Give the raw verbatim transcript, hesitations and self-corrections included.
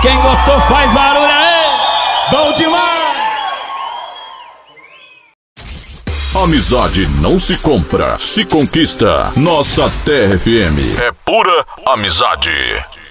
Quem gostou faz barulho aí! Bom demais! Amizade não se compra, se conquista. Nossa Terra F M é pura amizade.